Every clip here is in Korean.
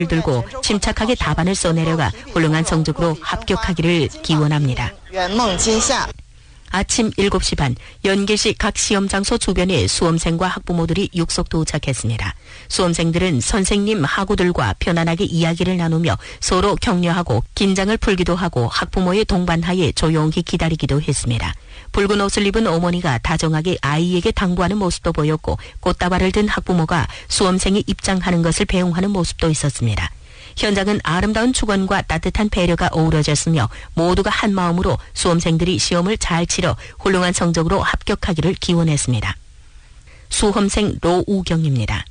들고 침착하게 답안을 써내려가 훌륭한 성적으로 합격하기를 기원합니다. 아침 7시 반 연길시 각 시험 장소 주변에 수험생과 학부모들이 육속 도착했습니다. 수험생들은 선생님, 학우들과 편안하게 이야기를 나누며 서로 격려하고 긴장을 풀기도 하고 학부모의 동반하에 조용히 기다리기도 했습니다. 붉은 옷을 입은 어머니가 다정하게 아이에게 당부하는 모습도 보였고 꽃다발을 든 학부모가 수험생이 입장하는 것을 배웅하는 모습도 있었습니다. 현장은 아름다운 축원과 따뜻한 배려가 어우러졌으며 모두가 한 마음으로 수험생들이 시험을 잘 치러 훌륭한 성적으로 합격하기를 기원했습니다. 수험생 로우경입니다.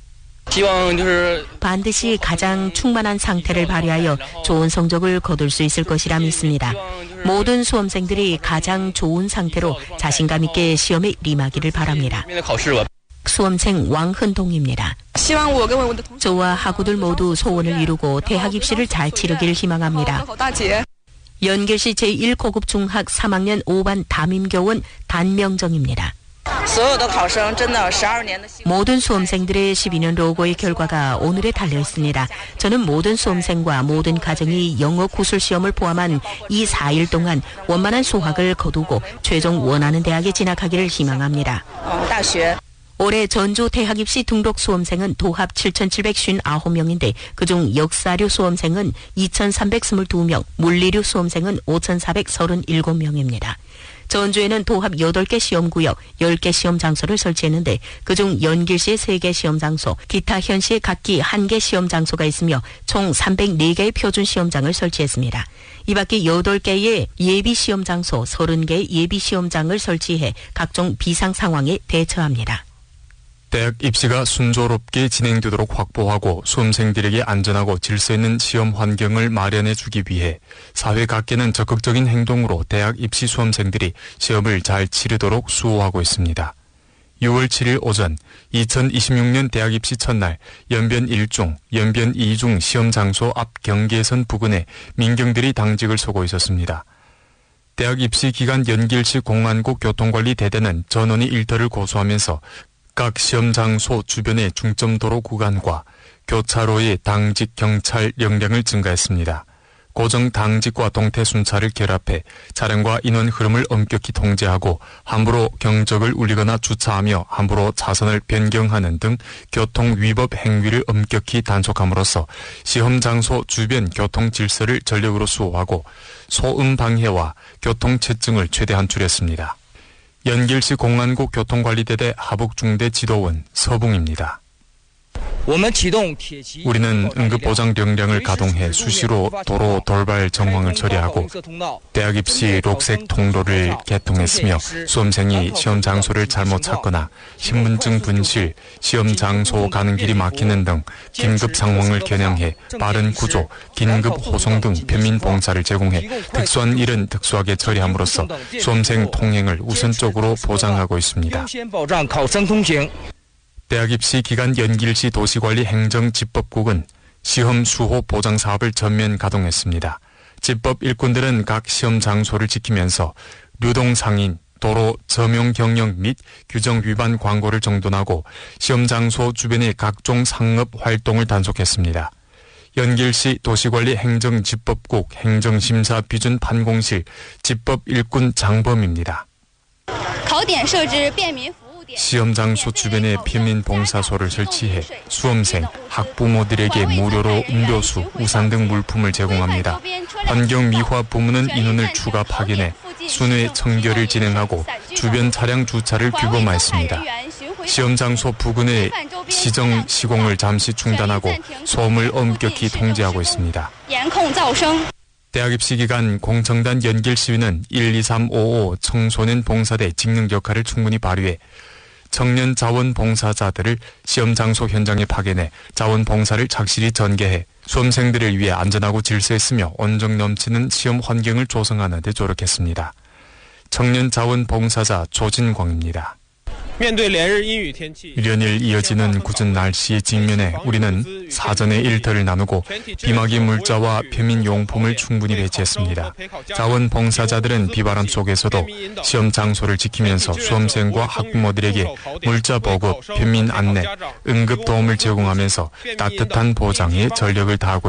반드시 가장 충만한 상태를 발휘하여 좋은 성적을 거둘 수 있을 것이라 믿습니다. 모든 수험생들이 가장 좋은 상태로 자신감 있게 시험에 임하기를 바랍니다. 수험생 왕흔동입니다. 저와 학우들 모두 소원을 이루고 대학 입시를 잘 치르길 희망합니다. 연길시 제1고급 중학 3학년 5반 담임교원 단명정입니다. 모든 수험생들의 12년 로고의 결과가 오늘에 달려있습니다. 저는 모든 수험생과 모든 가정이 영어 구술 시험을 포함한 이 4일 동안 원만한 수학을 거두고 최종 원하는 대학에 진학하기를 희망합니다. 올해 전주 대학 입시 등록 수험생은 도합 7,759명인데 그중 역사류 수험생은 2,322명, 물리류 수험생은 5,437명입니다. 전주에는 도합 8개 시험구역, 10개 시험 장소를 설치했는데 그중 연길시에 3개 시험 장소, 기타 현시에 각기 1개 시험 장소가 있으며 총 304개의 표준 시험장을 설치했습니다. 이 밖에 8개의 예비 시험 장소, 30개의 예비 시험장을 설치해 각종 비상 상황에 대처합니다. 대학 입시가 순조롭게 진행되도록 확보하고 수험생들에게 안전하고 질서 있는 시험 환경을 마련해 주기 위해 사회 각계는 적극적인 행동으로 대학 입시 수험생들이 시험을 잘 치르도록 수호하고 있습니다. 6월 7일 오전 2026년 대학 입시 첫날 연변 1중, 연변 2중 시험 장소 앞 경계선 부근에 민경들이 당직을 서고 있었습니다. 대학 입시 기간 연길시 공안국 교통관리대대는 전원이 일터를 고수하면서 각 시험 장소 주변의 중점도로 구간과 교차로의 당직 경찰 역량을 증가했습니다. 고정 당직과 동태 순찰을 결합해 차량과 인원 흐름을 엄격히 통제하고 함부로 경적을 울리거나 주차하며 함부로 차선을 변경하는 등 교통 위법 행위를 엄격히 단속함으로써 시험 장소 주변 교통 질서를 전력으로 수호하고 소음 방해와 교통 체증을 최대한 줄였습니다. 연길시 공안국 교통관리대대 하북중대 지도원 서붕입니다. 우리는 응급보장 역량을 가동해 수시로 도로 돌발 정황을 처리하고 대학 입시 녹색 통로를 개통했으며 수험생이 시험 장소를 잘못 찾거나 신분증 분실, 시험 장소 가는 길이 막히는 등 긴급 상황을 겨냥해 빠른 구조, 긴급 호송 등 편민 봉사를 제공해 특수한 일은 특수하게 처리함으로써 수험생 통행을 우선적으로 보장하고 있습니다. 대학 입시 기간 연길시 도시관리 행정집법국은 시험 수호 보장 사업을 전면 가동했습니다. 집법 일꾼들은 각 시험 장소를 지키면서 류동 상인, 도로 점용 경영 및 규정 위반 광고를 정돈하고 시험 장소 주변의 각종 상업 활동을 단속했습니다. 연길시 도시관리 행정집법국 행정심사 비준 판공실 집법 일꾼 장범입니다. 시험 장소 주변에 편민 봉사소를 설치해 수험생, 학부모들에게 무료로 음료수, 우산 등 물품을 제공합니다. 환경미화 부문은 인원을 추가 파견해 순회 청결을 진행하고 주변 차량 주차를 규범화했습니다. 시험 장소 부근의 시정 시공을 잠시 중단하고 소음을 엄격히 통제하고 있습니다. 대학 입시 기간 공청단 연길시위는 12355 청소년 봉사대 직능 역할을 충분히 발휘해 청년 자원봉사자들을 시험 장소 현장에 파견해 자원봉사를 착실히 전개해 수험생들을 위해 안전하고 질서 있으며 온정 넘치는 시험 환경을 조성하는 데 조력했습니다. 청년 자원봉사자 조진광입니다. 일연일 이어지는 굳은 날씨에 직면해 우리는 사전에 일터를 나누고 비마개 물자와 표민 용품을 충분히 배치했습니다. 자원 봉사자들은 비바람 속에서도 시험 장소를 지키면서 수험생과 학부모들에게 물자 보급, 표민 안내, 응급 도움을 제공하면서 따뜻한 보장에 전력을 다하고